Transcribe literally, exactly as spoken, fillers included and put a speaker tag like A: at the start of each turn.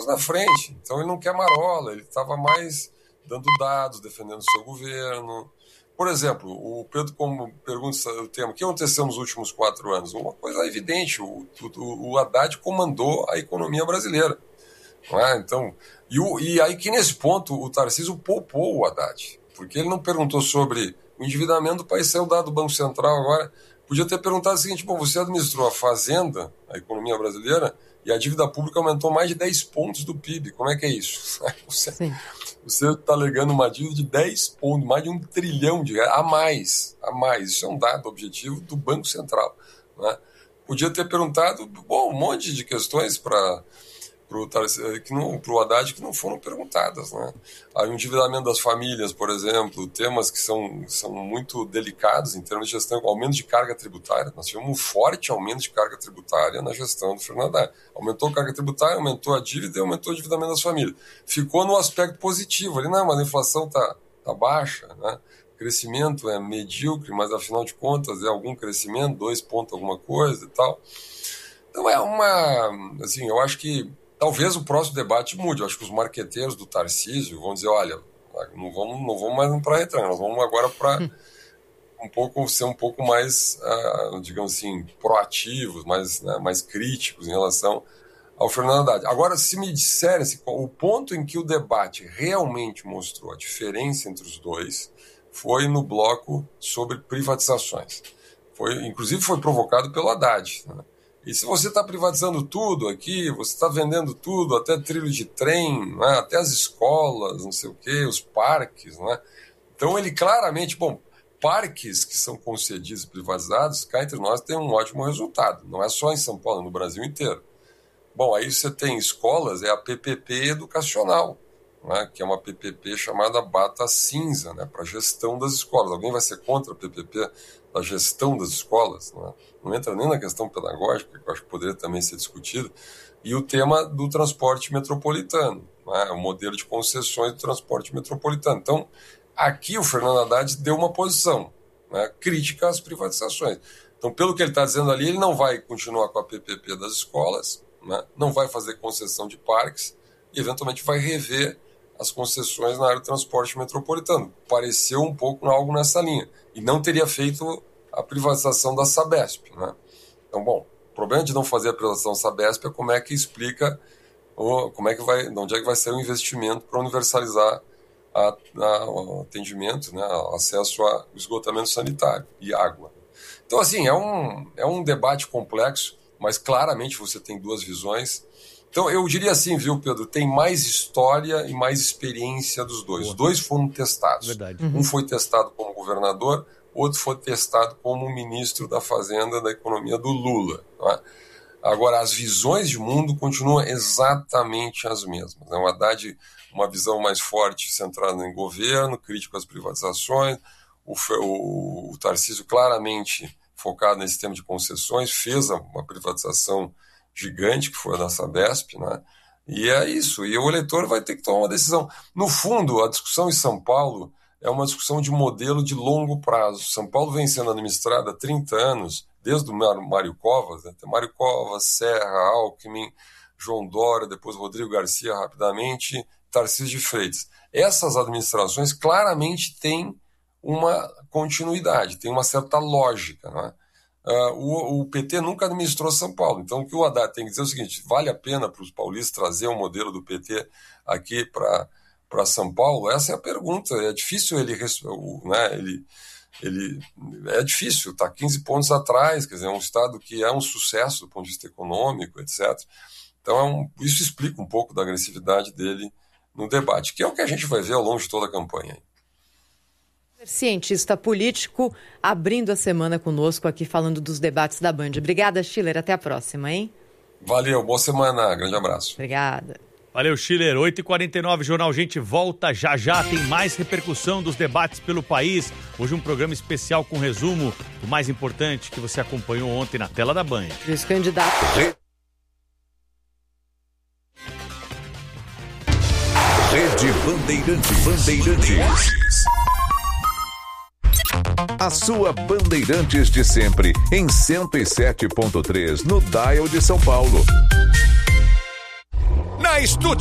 A: na frente. Então ele não quer marola, ele estava mais dando dados, defendendo o seu governo. Por exemplo, o Pedro como pergunta o tema, o que aconteceu nos últimos quatro anos? Uma coisa evidente, o, o, o Haddad comandou a economia brasileira. Não é? Então, e, o, e aí que nesse ponto o Tarcísio poupou o Haddad, porque ele não perguntou sobre o endividamento do país, saiu dado do Banco Central agora. Podia ter perguntado o seguinte: bom, você administrou a Fazenda, a economia brasileira, e a dívida pública aumentou mais de dez pontos do P I B. Como é que é isso? Você está alegando uma dívida de dez pontos, mais de um trilhão de reais, a mais, a mais. Isso é um dado objetivo do Banco Central. Né? Podia ter perguntado, bom, um monte de questões para o Haddad que não foram perguntadas. Né? Aí o endividamento das famílias, por exemplo, temas que são, são muito delicados em termos de gestão, aumento de carga tributária. Nós tivemos um forte aumento de carga tributária na gestão do Fernando Haddad. Aumentou a carga tributária, aumentou a dívida e aumentou o endividamento das famílias. Ficou no aspecto positivo. Ali, não, mas a inflação está tá baixa, né? O crescimento é medíocre, mas afinal de contas é algum crescimento, dois pontos alguma coisa e tal. Então é uma... Assim, eu acho que talvez o próximo debate mude. Eu acho que os marqueteiros do Tarcísio vão dizer, olha, não vamos, não vamos mais para a retranca, nós vamos agora para um pouco, ser um pouco mais, uh, digamos assim, proativos, mais, né, mais críticos em relação ao Fernando Haddad. Agora, se me disserem assim, o ponto em que o debate realmente mostrou a diferença entre os dois foi no bloco sobre privatizações. Foi, inclusive foi provocado pelo Haddad, né? E se você está privatizando tudo aqui, você está vendendo tudo, até trilho de trem, né, até as escolas, não sei o quê, os parques, né? Então ele claramente, bom, parques que são concedidos e privatizados, cá entre nós, tem um ótimo resultado. Não é só em São Paulo, no Brasil inteiro. Bom, aí você tem escolas, é a P P P educacional, né, que é uma P P P chamada Bata Cinza, né, para gestão das escolas. Alguém vai ser contra a P P P da gestão das escolas? Né? Não entra nem na questão pedagógica, que eu acho que poderia também ser discutido. E o tema do transporte metropolitano, né, o modelo de concessões do transporte metropolitano. Então, aqui o Fernando Haddad deu uma posição, né, crítica às privatizações. Então, pelo que ele está dizendo ali, ele não vai continuar com a P P P das escolas, né, não vai fazer concessão de parques e, eventualmente, vai rever as concessões na área do transporte metropolitano. Pareceu um pouco algo nessa linha. E não teria feito a privatização da Sabesp. Né? Então, bom, o problema de não fazer a privatização da Sabesp é como é que explica, ou como é que vai, de onde é que vai ser o investimento para universalizar a, a, o atendimento, né, acesso ao esgotamento sanitário e água. Então, assim, é um, é um debate complexo, mas claramente você tem duas visões. Então, eu diria assim, viu, Pedro, tem mais história e mais experiência dos dois. Os dois foram testados.
B: Verdade.
A: Um foi testado como governador, outro foi testado como ministro da Fazenda da Economia do Lula. Não é? Agora, as visões de mundo continuam exatamente as mesmas. Né? O Haddad, uma visão mais forte, centrada em governo, crítico às privatizações. O, o, o Tarcísio claramente focado nesse tema de concessões, fez uma privatização gigante, que foi a da Sabesp, né? E é isso, e o eleitor vai ter que tomar uma decisão. No fundo, a discussão em São Paulo é uma discussão de modelo de longo prazo. São Paulo vem sendo administrada há trinta anos, desde o Mário Covas, né? Tem Mário Covas, Serra, Alckmin, João Dória, depois Rodrigo Garcia rapidamente, Tarcísio de Freitas. Essas administrações claramente têm uma continuidade, tem uma certa lógica, né? Uh, o, o P T nunca administrou São Paulo, então o que o Haddad tem que dizer é o seguinte: vale a pena para os paulistas trazer o um modelo do P T aqui para São Paulo? Essa é a pergunta. É difícil ele, né, ele, ele é difícil, está quinze pontos atrás, quer dizer, é um estado que é um sucesso do ponto de vista econômico, etcétera. Então é um, isso explica um pouco da agressividade dele no debate, que é o que a gente vai ver ao longo de toda a campanha.
C: Cientista político, abrindo a semana conosco aqui, falando dos debates da Band. Obrigada, Schiller. Até a próxima, hein?
A: Valeu, boa semana. Grande abraço.
C: Obrigada.
B: Valeu, Schiller. oito e quarenta e nove, Jornal Gente volta já já. Tem mais repercussão dos debates pelo país. Hoje um programa especial com resumo do mais importante que você acompanhou ontem na tela da Band.
C: E os candidatos...
D: Rede Bandeirantes. Bandeirantes. A sua Bandeirantes de sempre, em cento e sete ponto três, no Dial de São Paulo.
E: Na Estúdio